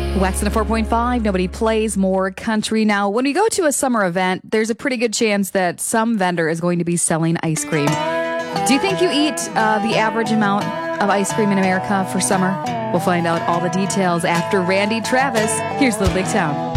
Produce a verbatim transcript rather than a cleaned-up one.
Wax in a four point five, nobody plays more country. Now, when we go to a summer event, there's a pretty good chance that some vendor is going to be selling ice cream. Do you think you eat uh, the average amount of ice cream in America for summer? We'll find out all the details after Randy Travis. Here's Little Big Town.